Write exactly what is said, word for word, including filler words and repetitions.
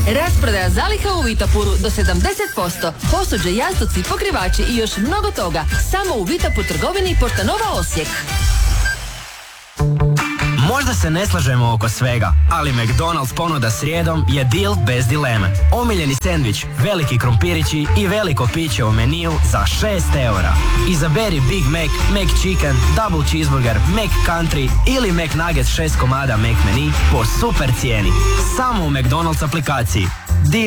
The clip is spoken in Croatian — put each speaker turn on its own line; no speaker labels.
Rasprodaja zaliha u Vitapuru do sedamdeset posto. Posuđe, jastuci, pokrivači i još mnogo toga. Samo u Vitapur trgovini Pošta Nova Osijek.
Možda se ne slažemo oko svega, ali McDonald's ponuda srijedom je deal bez dileme. Omiljeni sendvič, veliki krompirići i veliko piće u meniju za šest eura. Izaberi Big Mac, McChicken, Double Cheeseburger, McCountry ili McNuggets šest komada McMenu po super cijeni. Samo u McDonald's aplikaciji.